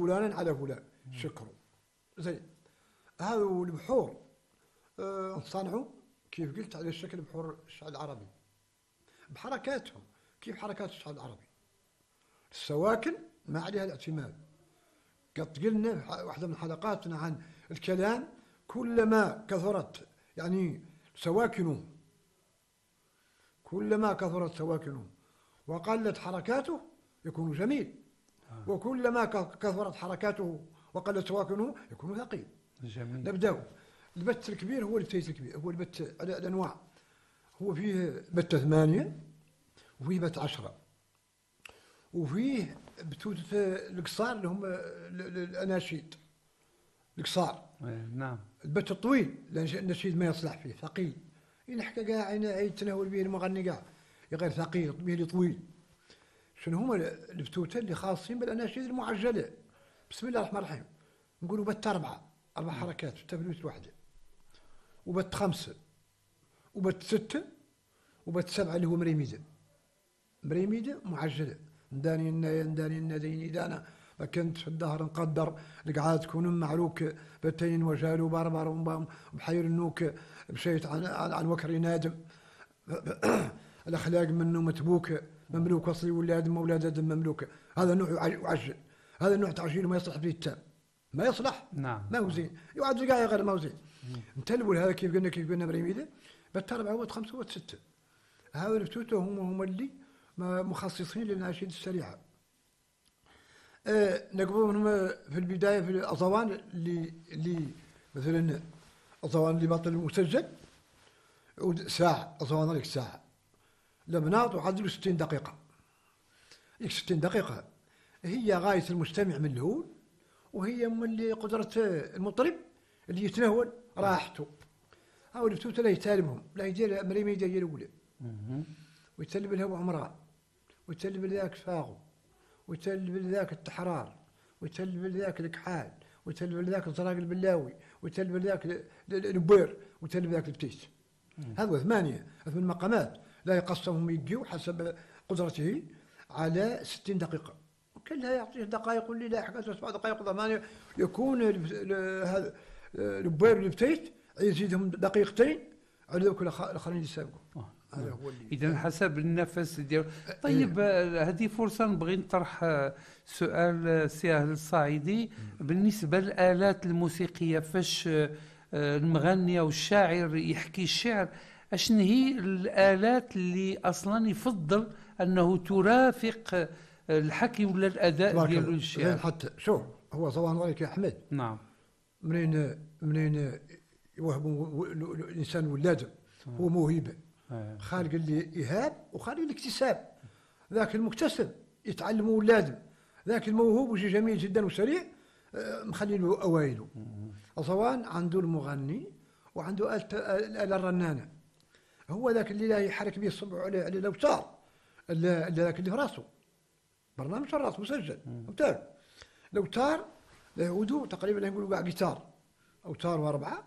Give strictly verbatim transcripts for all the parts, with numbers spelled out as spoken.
فلانا على فلان شكروا. زين هذو البحور أه صنعوا كيف قلت على شكل بحور الشعب العربي بحركاتهم. كيف حركات الشعب العربي؟ السواكن ما عليها الاعتماد. قد قلنا واحدة من حلقاتنا عن الكلام كلما كثرت يعني سواكنه كلما كثرت سواكنه وقلت حركاته يكون جميل، وكلما كثرت حركاته وقلت سواكنه يكون ثقيل. جميل. نبدأ. البت الكبير هو البتيت الكبير، هو البت على الأنواع. هو فيه بت ثمانية وفيه بت عشرة وفيه بتوت القصار اللي هم الأناشيد القصار. نعم. البت الطويل لأن النشيد ما يصلح فيه ثقيل، ينحكى كاع عيد تناول به المغني كاع غير ثقيل به اللي طويل. شنو هما البتوتة اللي خاصين بالأناشيد المعجلة؟ بسم الله الرحمن الرحيم. نقولوا بت أربعة أربع حركات في تفلوت واحدة، وبت خمسة، وبت ستة، وبت سبعة اللي هو مريميدة. مريميدة معجلة نداني لنا نداني لنا ديني دانا ما كنت في الدهر نقدر القعاد تكون معروك بتين وجالو باربر وبحير النوك مشيت عن عن وكري نادم الاخلاق منه متبوك مملوك وصلي ولاد مولاد ادم مملوك. هذا نوع يعجل، هذا النوع تعجيل ما يصلح به التام، ما يصلح. نعم. ما هو زين يعجل كاع غير ما هو زين. نتلول هذا كيف قلنا كيف قلنا مريميده بت أربعة وبت خمسة وبت ستة. هذول البتوته هم هم اللي مخصصين للأناشيد السريعة. أه نقولهم في البداية في الأطوان اللي اللي مثلا أطوان اللي باطل المسجل ساعة، أطوان لك ساعة لمناط وعدلوا ستين دقيقة. لك ستين دقيقة هي غاية المستمع من الهول، وهي من اللي قدرة المطرب اللي يتنهول راحته. هاو البتوته لا يتالبهم لا يدير مريميدة هي الأولى ويتلب لها ابو عمران ويتلب لذاك فاغو ويتلب لذاك التحرار ويتلب لذاك الكحال ويتلب لذاك الزراق البلاوي ويتلب لذاك البوير ويتلب لذاك البتيس. هذا ثمانية ثمان مقامات لا يقسمهم يجيو حسب قدرته على ستين دقيقة. كلها يعطيه دقائق اللي لا حاجة سبع دقائق ثمانية يكون هذا البوير والبتيت يزيدهم دقيقتين على ذوك الاخرين اللي سابقوا. إذا حسب النفس ديالو. طيب هذه فرصة نبغي نطرح سؤال ساهل الصعيدي بالنسبة للآلات الموسيقية. فاش المغني أو الشاعر يحكي الشعر أشن هي الآلات اللي أصلا يفضل أنه ترافق الحكي ولا الأداء ديالو الشعر؟ حتى شوف هو طبعا رايك يا أحمد. نعم. منين منين يوهبوا الإنسان ولاده هو موهبة خالق اللي إيهاب وخالق الاكتساب. ذاك المكتسب يتعلم ولادم، ذاك الموهوب وشي جميل جدا وسريع مخلي له أوائله. أصوان عنده المغني وعنده الآلة الرنانة، هو ذاك اللي لا يحرك به الصبع على على الأوتار، ذاك اللي في راسه برنامج في الراس مسجل أوتار. الأوتار له تقريبا نقولوا كاع جيتار أوتار وأربعة،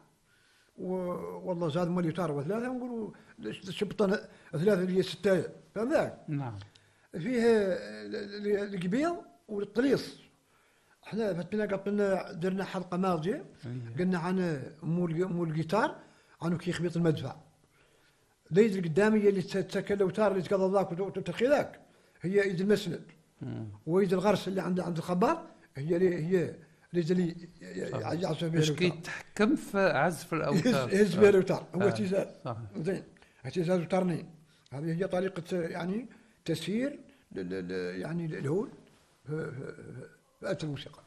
والله زاد مال يوتار وثلاثة نقولوا شبطان ثلاثة اللي هي ستاية. فاهم ذاك؟ نعم. فيه القبيض والطليص. احنا فتنا قبلنا درنا حلقة ماضية قلنا عن مو الجيتار عنو كي يخبط المدفع. ليد القدامي اللي تسكن الاوتار اللي تقضى ذاك وترخي ذاك هي ايد المسند، وايد الغرس اللي عند عند الخبار هي هي اللي يعزف بها باش كيتحكم في عزف الاوتار. يهز بها الاوتار هو اهتزاز. زين اهتزاز وترنين، هذه هي طريقة يعني تسيير يعني الهول في آلة الموسيقى.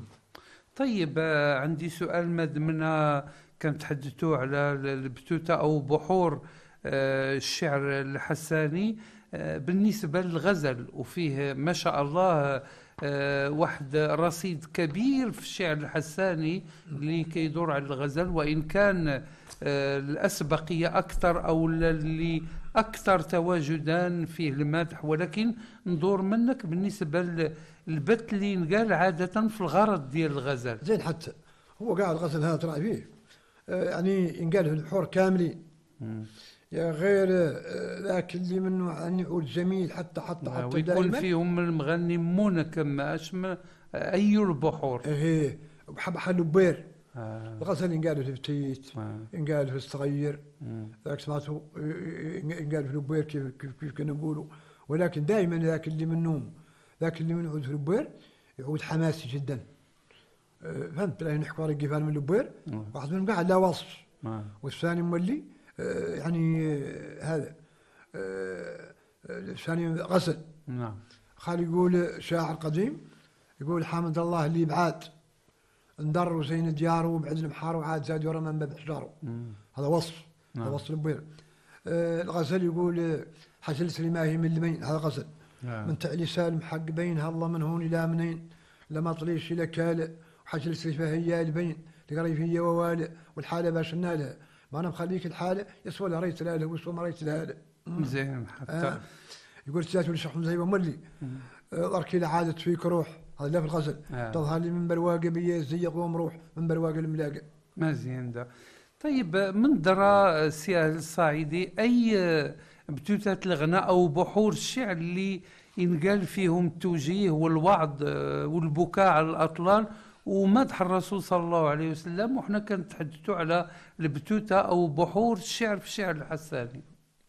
طيب عندي سؤال مدمنا كان تحدثوا على البتوتة أو بحور الشعر الحساني بالنسبة للغزل، وفيه ما شاء الله واحد رصيد كبير في الشعر الحساني اللي كيدور على الغزل، وإن كان الأسبقية أكثر أو اللي أكثر تواجدا فيه المدح، ولكن ندور منك بالنسبة للبت اللي ينقال عادة في الغرض ديال الغزل. زين حتى هو قاعد الغزل هذا ترى فيه يعني ينقال في البحور كاملين يا غير ذاك اللي منه عن يعود جميل حتى حتى حتى ويكون فيهم المغني منكم اش أي البحور؟ إيه بحال لبير. آه. الغزل ينقال في التيت، آه. ينقال في الصغير، مم. ذاك سمعته ينقال في لبير كيف كيف كيف كنا نقولوا. ولكن دائما ذاك اللي من النوم، ذاك اللي من يعود في لبير يعود حماسي جدا. أه، فهمت؟ لا نحكوا على كيفان من لبير، مم. واحد منهم قاعد لا وصف، آه. والثاني مولي أه، يعني أه، هذا أه، الثاني غزل. نعم. خال يقول شاعر قديم يقول حمد الله اللي بعاد اندر وزين دياره وبعد البحار وعاد زاد ورا من باب حجاره. هذا وصف. نعم. هذا وصف لبير. آه الغزل يقول آه، حسلت لي ما هي من المين. هذا غزل. نعم. من تعلي سالم حق بين الله من هون الى منين لما طليش الى كالئ وحسلت لي فهي البين لقريب هي ووالئ والحاله باش نالها ما انا مخليك الحاله يسوى لها ريت لاله ويسوى ما ريت لها. زين حتى آه. يقول سيات ولشحم زي مولي ضركي لعادت فيك روح. هذا لا في الغزل. آه. تظهر لي من برواقه بي زي قوم روح من برواقه الملاقه. مزيان ده. طيب من درا سي الصعيدي أي بتوتات الغناء أو بحور الشعر اللي ينقال فيهم التوجيه والوعظ والبكاء على الأطلال ومدح الرسول صلى الله عليه وسلم، وحنا كنتحدثوا على البتوتة أو بحور الشعر في الشعر الحساني.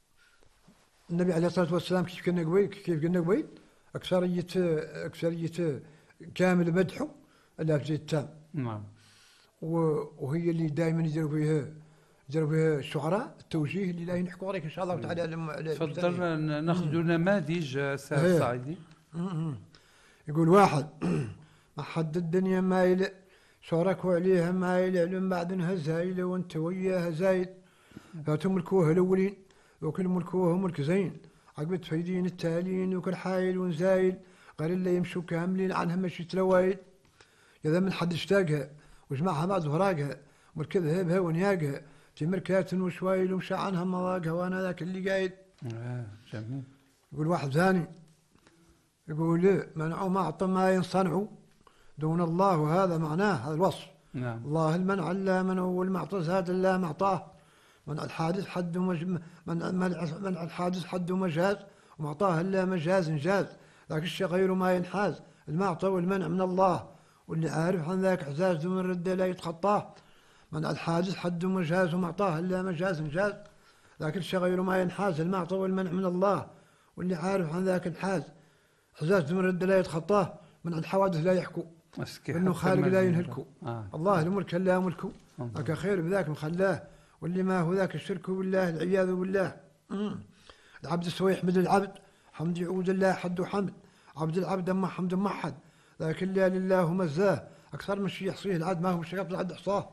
النبي عليه الصلاة والسلام كيف كنا قبيل كيف قلنا قبيل أكثرية أكثرية كامل مدحه اللافظ التام. نعم. وهي اللي دائما يديروا فيها يديروا فيها الشعراء التوجيه اللي لا ينحكوا عليك إن شاء الله تعالى. تفضل ناخذ نماذج سي الصعيدي. يقول واحد ما حد الدنيا مايل شاركوا عليها مايل علم بعدنها زايلة وانت وياها زايد فتملكوها الأولين وكل ملكوها ملك زين عقبت فايدين التالين وكل حايل ونزايل غير اللي يمشوا كاملين عنها مشي تلوايل إذا من حد اشتاقها وجمعها بعد فراقها ملك ذهبها ونياقها في مركات وشوايل ومشى عنها مواقها وانا ذاك اللي قايل. آه جميل. يقول واحد ثاني يقول لا منعوا ما أعطى ما ينصنعوا دون الله وهذا معناه هذا الوصف. نعم. الله المنع لا منع والمعطى زاد لا معطاه منع الحادث حد ومج... منع منع الحادث حد ومجاز ومعطاه الا مجاز جاز لكن الشيء غير ما ينحاز المعطى والمنع من الله واللي عارف عن ذاك احزاز من رده لا يتخطاه منع الحادث حد ومجاز ومعطاه الا مجاز جاز لكن الشيء غير ما ينحاز المعطى والمنع من الله واللي عارف عن ذاك انحاز احزاز من رده لا يتخطاه منع الحوادث لا يحكو انه خالق لا ينهلكو. آه. الله الملك لا ملكه لك خير بذاك مخلاه واللي ما هو ذاك الشرك بالله العياذ بالله. مم. العبد سوى يحمد العبد حمد يعود الله حد وحمد عبد العبد اما حمد ما حد لكن لا لله مزاه اكثر من شيء يحصيه العد ما هو شيء العد احصاه.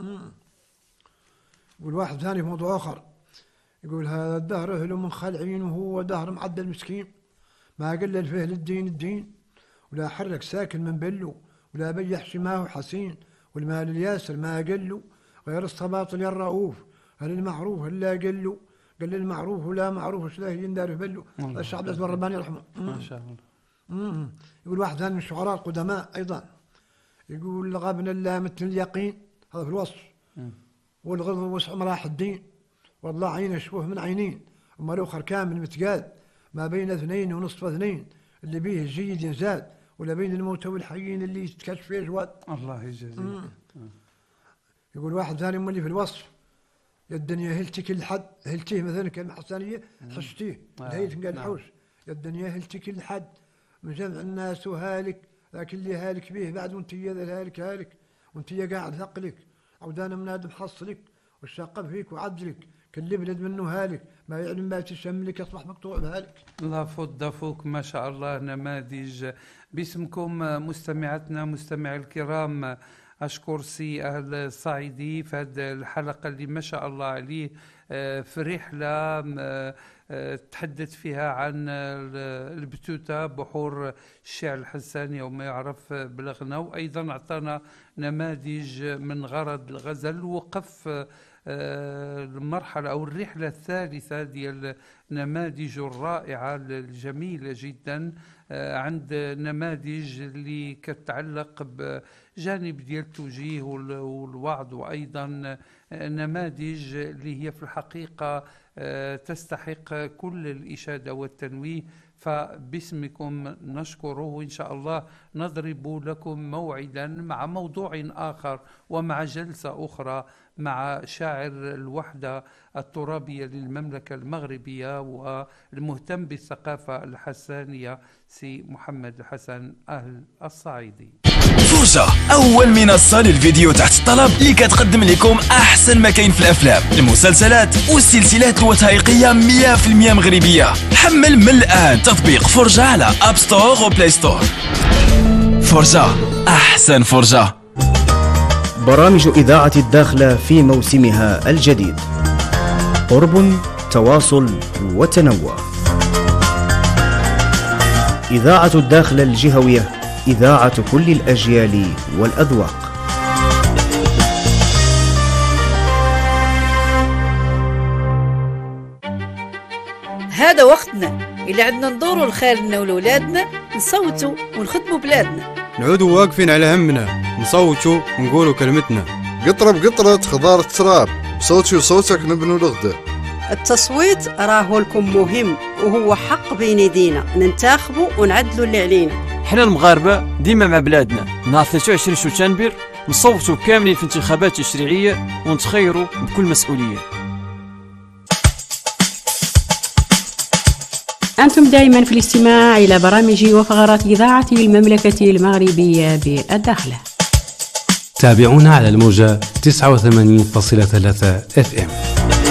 يقول واحد ثاني في موضوع اخر يقول هذا الدهر اهله من خلعين وهو دهر معدل مسكين ما قلل فيه للدين الدين ولا حرك ساكن من بلو ولا بيح شماه حسين والمال الياسر ما قلوا غير الصباطل الرؤوف هل المعروف هل لا قلوا قال المعروف ولا معروف وش لا يندار بلو. الشعب الأزبر الرباني يرحمه. ما شاء الله. مم. يقول واحد ثاني من الشعراء القدماء أيضا يقول غبن الله مثل اليقين هذا في الوصف والغضب وسع مراح الدين والله عين شبه من عينين أما الأخر كامل متقاد ما بين اثنين ونصف اثنين اللي بيه الجيد ينزاد ولا بين الموتى والحيين اللي يتكشف فيه جواد. الله يجزيك. يقول واحد ثاني مولي في الوصف يا الدنيا هلتي كل حد هلتيه مثلا كلمة حسانية حشتيه الهيل قال الحوش يا الدنيا هلتي كل حد من جمع الناس وهالك لكن اللي هالك به بعد وانت يا ذا الهالك هالك وانت يا قاعد ثقلك عودانا منادم حصلك والشاقب فيك وعدلك كل بلد منه هالك ما يعلم ما تشملك يصبح مقطوع بهالك. الله فض فوق ما شاء الله نماذج. باسمكم مستمعتنا مستمعي الكرام أشكر سي أهل الصعيدي في هذه الحلقة اللي ما شاء الله عليه في رحلة تحدث فيها عن البتوتة بحور الشعر الحساني أو ما يعرف بالغنى وأيضا أعطانا نماذج من غرض الغزل وقف المرحلة أو الرحلة الثالثة ديال النماذج الرائعة الجميلة جدا عند نماذج اللي كتعلق بجانب ديال التوجيه والوعظ وأيضا نماذج اللي هي في الحقيقة تستحق كل الإشادة والتنويه فباسمكم نشكره، وإن شاء الله نضرب لكم موعدا مع موضوع آخر ومع جلسة أخرى مع شاعر الوحدة الترابية للمملكة المغربية والمهتم بالثقافة الحسانية سي محمد الحسن أهل الصعيدي. فرجة أول منصة للفيديو تحت الطلب اللي كتقدم لكم أحسن ما كاين في الأفلام، المسلسلات والسلسلات الوثائقية مية بالمية مغربية. حمل من الآن تطبيق فرجة على أب ستور وبلاي ستور. فرجة، أحسن فرجة. برامج إذاعة الداخلة في موسمها الجديد، قرب، تواصل وتنوع. إذاعة الداخلة الجهوية، إذاعة كل الأجيال والأذواق. هذا وقتنا اللي عندنا ندوروا لخالنا ولولادنا، نصوتوا ونخدموا بلادنا، نعودوا واقفين على همنا، نصوتوا ونقولوا كلمتنا. قطرة بقطرة خضار التراب، بصوتي وصوتك نبنوا الغدا. التصويت راهو لكم مهم وهو حق بين يدينا، ننتخبوا ونعدلوا اللي علينا. حنا المغاربة ديما مع بلادنا، نهار ثلاثة وعشرين شتنبر نصوتوا كاملين في انتخابات تشريعية ونتخيروا بكل مسؤولية. أنتم دائما في الاستماع إلى برامج وفقرات إذاعة المملكة المغربية بالداخلة. تابعونا على الموجة تسعة وثمانين فاصلة ثلاثة اف ام.